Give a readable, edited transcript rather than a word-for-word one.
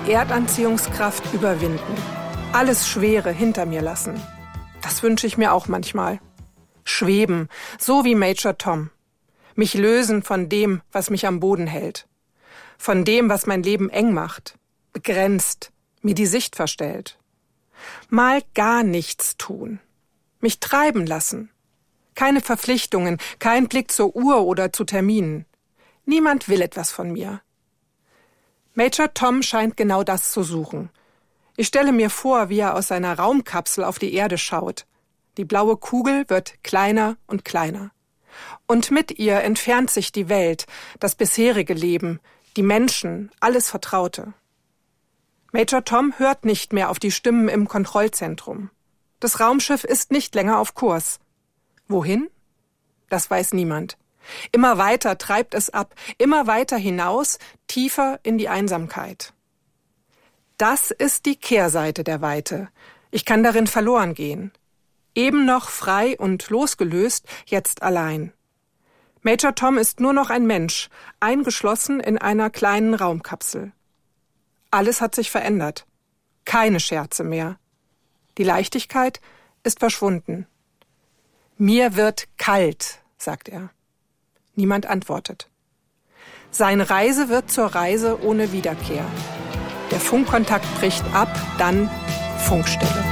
die Erdanziehungskraft überwinden. Alles Schwere hinter mir lassen. Das wünsche ich mir auch manchmal. Schweben, so wie Major Tom. Mich lösen von dem, was mich am Boden hält. Von dem, was mein Leben eng macht, begrenzt, mir die Sicht verstellt. Mal gar nichts tun. Mich treiben lassen. Keine Verpflichtungen, kein Blick zur Uhr oder zu Terminen. Niemand will etwas von mir. Major Tom scheint genau das zu suchen. Ich stelle mir vor, wie er aus seiner Raumkapsel auf die Erde schaut. Die blaue Kugel wird kleiner und kleiner. Und mit ihr entfernt sich die Welt, das bisherige Leben, die Menschen, alles Vertraute. Major Tom hört nicht mehr auf die Stimmen im Kontrollzentrum. Das Raumschiff ist nicht länger auf Kurs. Wohin? Das weiß niemand. Immer weiter treibt es ab, immer weiter hinaus, tiefer in die Einsamkeit. Das ist die Kehrseite der Weite. Ich kann darin verloren gehen. Eben noch frei und losgelöst, jetzt allein. Major Tom ist nur noch ein Mensch, eingeschlossen in einer kleinen Raumkapsel. Alles hat sich verändert. Keine Scherze mehr. Die Leichtigkeit ist verschwunden. Mir wird kalt, sagt er. Niemand antwortet. Seine Reise wird zur Reise ohne Wiederkehr. Der Funkkontakt bricht ab, dann Funkstille.